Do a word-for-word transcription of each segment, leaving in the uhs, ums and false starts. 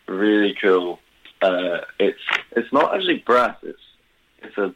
really cool. Uh, it's it's not actually brass. It's it's a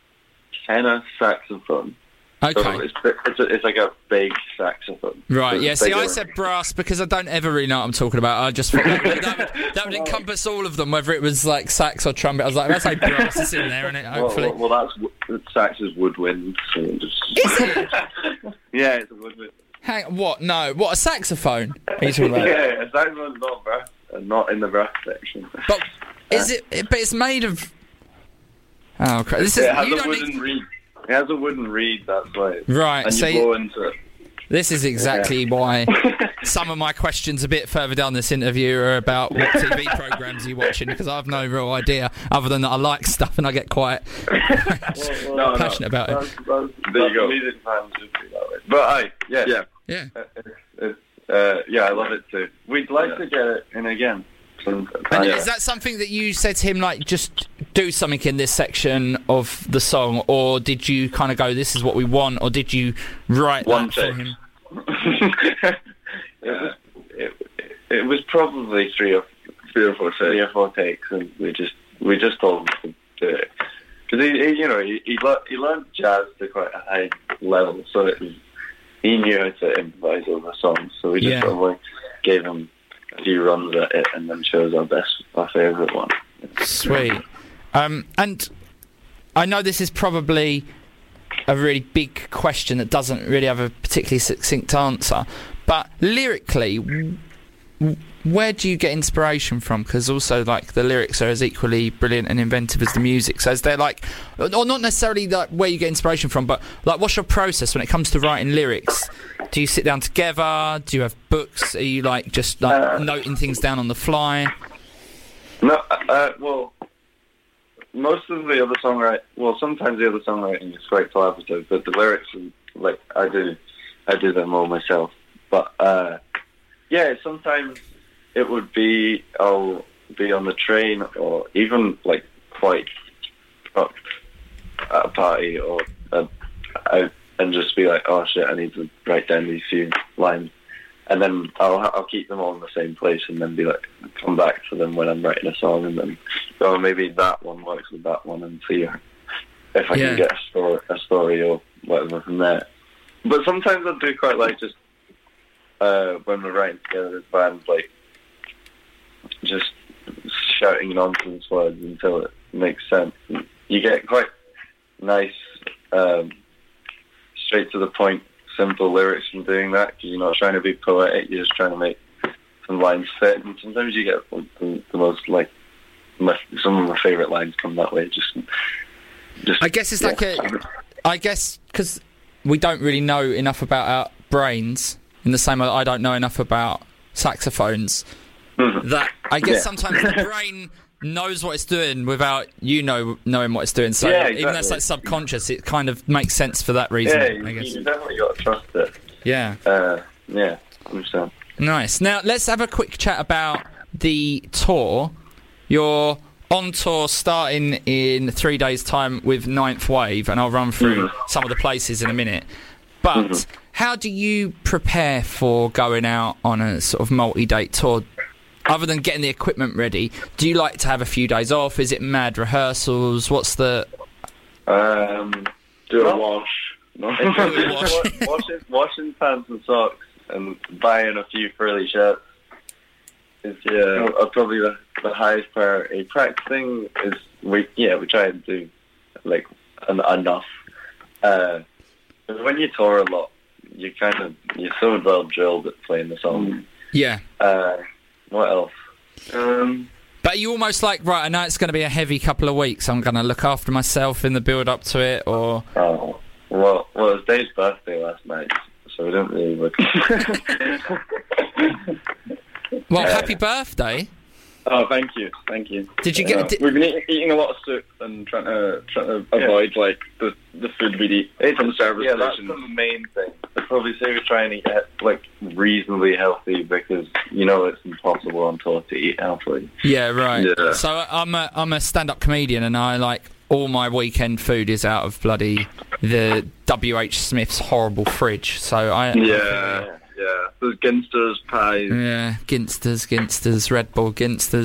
tenor saxophone. Okay. So it's it's, a, it's like a big saxophone. Right. So Yeah. See, I bigger. said brass because I don't ever really know what I'm talking about. I just thought that would, that would, that would encompass all of them, whether it was like sax or trumpet. I was like, that's like brass. It's in there, isn't it? Hopefully. Well, well, well that's sax is woodwind. So just... Is it? Yeah, it's a woodwind. Hang. What? No. What? A saxophone? Are you talking about? Yeah, a saxophone's not brass. Uh, not in the brass section. But is it? But it's made of. Oh, crap. This is. Yeah, it has You a don't wooden need... reed. It has a wooden reed. That's why. Right. And So you blow into it. this is exactly Yeah. why some of my questions a bit further down this interview are about what T V programs are you watching, because I have no real idea other than that I like stuff and I get quite well, well, passionate no, about it. that's, that's, there you go. Music fans should be that way. But I, yeah, yeah, Yeah. uh, it's, it's, uh, yeah, I love it too. We'd like yeah. to get it in again. And yeah. is that something that you said to him, like, just do something in this section of the song, or did you kind of go, this is what we want, or did you write One that take. for him? it, was, it, it was probably three or three or four takes. Three or four takes, and we just we just told him to do it because he, he, you know, he he, le- he learned jazz to quite a high level, so it was, he knew how to improvise over songs. So we just Yeah. sort of like gave him a few runs at it, and then chose our best, our favourite one. Sweet. Um, and I know this is probably a really big question that doesn't really have a particularly succinct answer, but lyrically, w- where do you get inspiration from? Because also, like, the lyrics are as equally brilliant and inventive as the music. So is there, like, or not necessarily like where you get inspiration from, but like, what's your process when it comes to writing lyrics? Do you sit down together? Do you have books? Are you like just like uh, noting things down on the fly? No, uh, well, most of the other songwriting, well, sometimes the other songwriting is quite collaborative, but the lyrics, like, I do, I do them all myself. But uh, yeah, sometimes it would be I'll be on the train, or even like quite up at a party, or uh, out, and just be like, oh shit, I need to write down these few lines, and then I'll I'll keep them all in the same place, and then be like, come back to them when I'm writing a song, and then oh, maybe that one works with that one, and see if I Yeah. can get a story, a story or whatever from there. But sometimes I do quite like just uh, when we're writing together as bands, like just shouting nonsense words until it makes sense. You get quite nice, um, straight to the point, simple lyrics from doing that, because you're not trying to be poetic, you're just trying to make some lines fit, and sometimes you get the, the most, like, my, some of my favourite lines come that way, just... just I guess it's yeah. like a... I guess, because we don't really know enough about our brains, in the same way that I don't know enough about saxophones, Mhm. that I guess Yeah. sometimes the brain knows what it's doing without you know knowing what it's doing. So Yeah, even though it's exactly. like subconscious, it kind of makes sense for that reason, Yeah, I you, guess. you definitely got to trust it. Yeah. Uh, yeah, I understand. Nice. Now, let's have a quick chat about the tour. You're on tour starting in three days' time with Ninth Wave, and I'll run through Mhm. some of the places in a minute. But Mhm. how do you prepare for going out on a sort of multi-date tour? Other than getting the equipment ready, do you like to have a few days off? Is it mad rehearsals? What's the... Um, do a wash. No. Do a wash. washing, washing pants and socks and buying a few frilly shirts is yeah are probably the, the highest priority. Practicing is we yeah we try and do like en- enough. Uh, but when you tour a lot, you kind of you're so well drilled at playing the song. Yeah. Uh, what else? Um. But you almost like, right, I know it's going to be a heavy couple of weeks. I'm going to look after myself in the build-up to it, or... Oh, well, well, it was Dave's birthday last night, so we didn't really look... Well, Uh, happy birthday. Oh, thank you, thank you. Did you Uh, get... Did, we've been eat, eating a lot of soup and trying to trying to avoid like the the food we'd eat It's from the service yeah, that's station. the main thing. I'd probably say we try and eat he- like reasonably healthy, because you know it's impossible on tour to eat healthily. yeah, right. Yeah. So I'm a, I'm a stand-up comedian, and I, like, all my weekend food is out of bloody the W H Smith's horrible fridge. So I... Yeah, yeah. There's Ginsters, pies. Yeah, Ginsters, Ginsters, Red Bull Ginsters.